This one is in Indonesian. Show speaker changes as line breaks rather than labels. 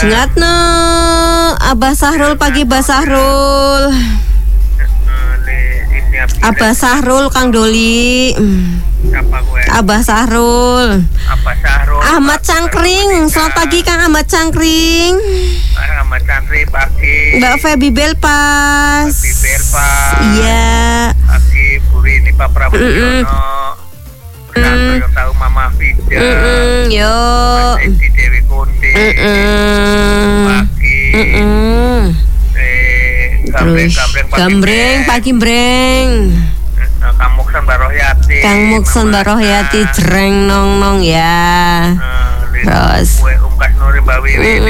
Jengatno Abah Sahrul pagi Abah Sahrul. Abah Sahrul Kang Doli. Abah Sahrul. Ahmad Cangkring. Selamat pagi Kang Ahmad Cangkring.
Ahmad Cangkring pagi.
Mbak Feby Belpas. Iya.
Pagi Buri ini Pak Prabowo. Yang tahu Mama Fida.
Yo.
Di Dewi Kunti. Pagi.
Gambreng pagi breng.
Kang Muksan Barohyati.
Kang Muksan Barohyati jreng nong nong ya. Terus
Kue Umkas Nuri Mbak Wiwi.